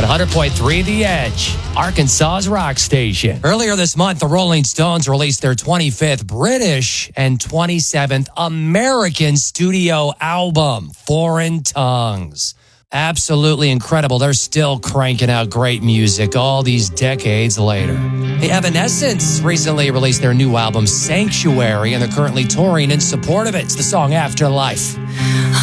100.3 The Edge, Arkansas's rock station. Earlier this month, the Rolling Stones released their 25th British and 27th American studio album, Foreign Tongues. Absolutely incredible. They're still cranking out great music all these decades later. Hey, Evanescence recently released their new album, Sanctuary, and they're currently touring in support of it. It's the song Afterlife.